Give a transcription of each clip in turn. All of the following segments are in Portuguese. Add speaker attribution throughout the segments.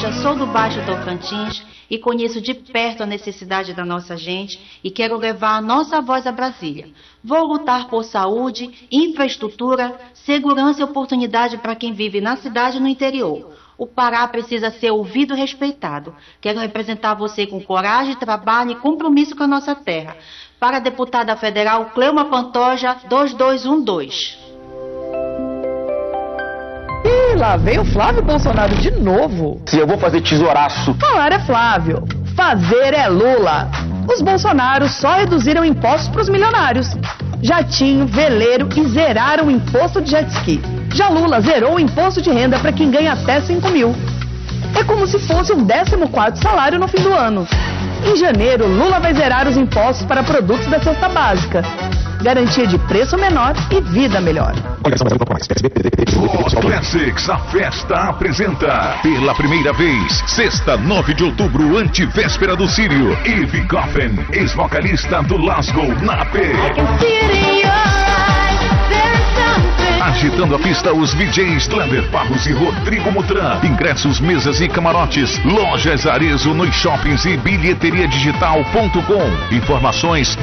Speaker 1: Já sou do Baixo Tocantins e conheço de perto a necessidade da nossa gente e quero levar a nossa voz a Brasília. Vou lutar por saúde, infraestrutura, segurança e oportunidade para quem vive na cidade e no interior. O Pará precisa ser ouvido e respeitado. Quero representar você com coragem, trabalho e compromisso com a nossa terra. Para a deputada federal Cleuma Pantoja, 2212.
Speaker 2: Ih, lá veio o Flávio Bolsonaro de novo.
Speaker 3: Se eu vou fazer tesouraço.
Speaker 2: Falar é Flávio, fazer é Lula. Os Bolsonaros só reduziram impostos para os milionários. Jatinho, veleiro e zeraram o imposto de jet ski. Já Lula zerou o imposto de renda para quem ganha até 5 mil. É como se fosse um 14º salário no fim do ano. Em janeiro, Lula vai zerar os impostos para produtos da cesta básica. Garantia de preço menor e vida melhor.
Speaker 4: Classics, a festa apresenta pela primeira vez, sexta, 9 de outubro, antivéspera do Sírio, Eve Coffin, ex-vocalista do Lasgo, na AP. Agitando a pista, os VJs Lander Barros e Rodrigo Mutran. Ingressos, mesas e camarotes. Lojas Arezzo nos shoppings e bilheteriadigital.com. Informações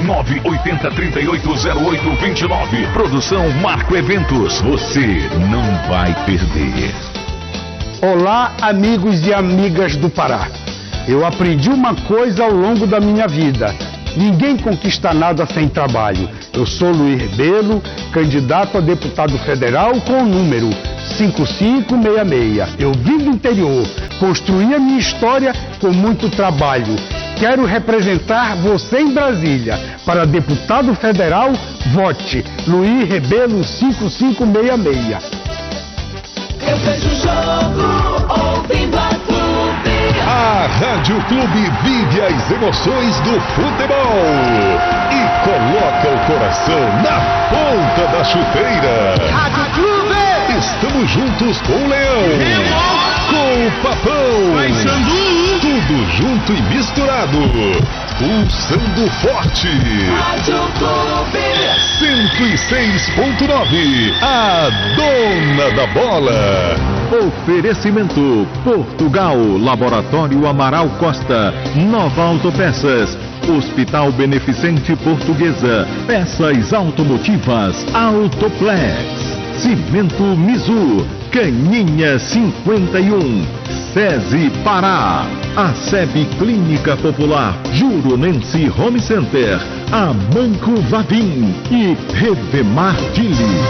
Speaker 4: 980380829. Produção Marco Eventos. Você não vai perder.
Speaker 5: Olá, amigos e amigas do Pará. Eu aprendi uma coisa ao longo da minha vida. Ninguém conquista nada sem trabalho. Eu sou Luiz Rebelo, candidato a deputado federal com o número 5566. Eu vim do interior, construí a minha história com muito trabalho. Quero representar você em Brasília. Para deputado federal, vote Luiz Rebelo 5566.
Speaker 6: Eu vejo o jogo ouvindo a Clube.
Speaker 4: A Rádio Clube vive as emoções do futebol e coloca o coração na ponta da chuteira.
Speaker 6: Rádio Clube.
Speaker 4: Estamos juntos com o Leão, com o Papão, tudo junto e misturado, pulsando forte.
Speaker 6: Rádio Clube
Speaker 4: 106.9, a dona da bola. Oferecimento Portugal, Laboratório Amaral Costa, Nova Autopeças, Hospital Beneficente Portuguesa, Peças Automotivas, Autoplex, Cimento Mizu, Caninha 51, SESI Pará, a SEB Clínica Popular, Juronense Home Center, Amanco Vavim e Revemar Dili.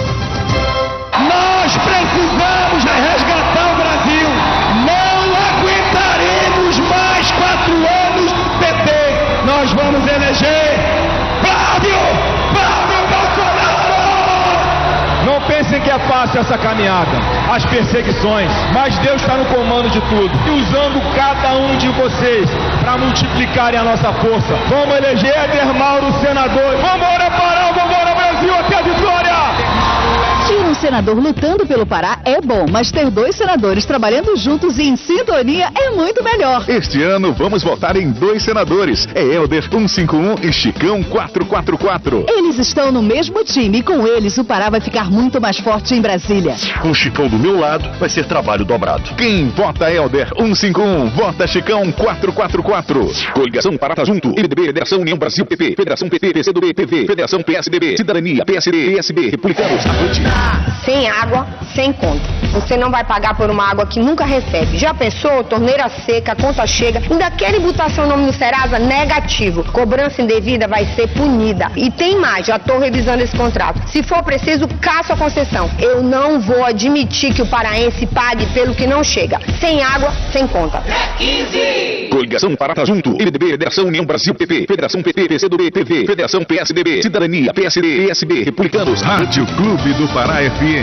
Speaker 7: Nós precisamos resgatar o Brasil. Não aguentaremos mais 4 anos PT. Nós vamos eleger Flávio Bolsonaro. Não pensem que é fácil essa caminhada, as perseguições, mas Deus está no comando de tudo e usando cada um de vocês para multiplicarem a nossa força. Vamos eleger Éder Mauro senador. Vambora Pará, vambora Brasil, até a vitória!
Speaker 2: Ter um senador lutando pelo Pará é bom, mas ter 2 senadores trabalhando juntos e em sintonia é muito melhor.
Speaker 4: Este ano vamos votar em 2 senadores. É Helder 151 e Chicão 444.
Speaker 2: Eles estão no mesmo time e com eles o Pará vai ficar muito mais forte em Brasília.
Speaker 4: Com o Chicão do meu lado, vai ser trabalho dobrado. Quem vota Helder 151, vota Chicão 444. Coligação Pará Junto, MDB, Federação União Brasil PP, Federação PT, PCdoB, PV, Federação PSDB, Cidadania, PSD, PSB, Republicanos, Avante.
Speaker 8: Sem água, sem conta. Você não vai pagar por uma água que nunca recebe. Já pensou? Torneira seca, a conta chega. Ainda quer botar seu nome no Serasa? Negativo. Cobrança indevida vai ser punida. E tem mais, já estou revisando esse contrato. Se for preciso, caço a concessão. Eu não vou admitir que o paraense pague pelo que não chega. Sem água, sem conta.
Speaker 6: É 15.
Speaker 4: Coligação Pará Junto, MDB, Federação União Brasil PP, Federação PT, PCdoB, PV, Federação PSDB, Cidadania, PSD, PSB, Republicanos, Rádio Clube do Pará FM,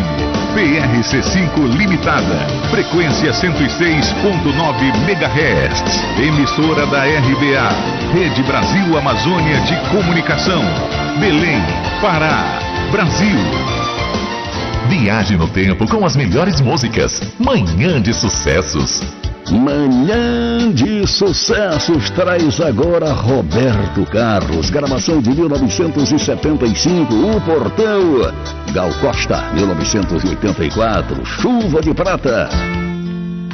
Speaker 4: PRC5 Limitada, frequência 106.9 MHz, emissora da RBA, Rede Brasil Amazônia de Comunicação, Belém, Pará, Brasil. Viaje no tempo com as melhores músicas, Manhã de Sucessos.
Speaker 9: Manhã de Sucessos traz agora Roberto Carlos, gravação de 1975, O Portão. Gal Costa, 1984, Chuva de Prata.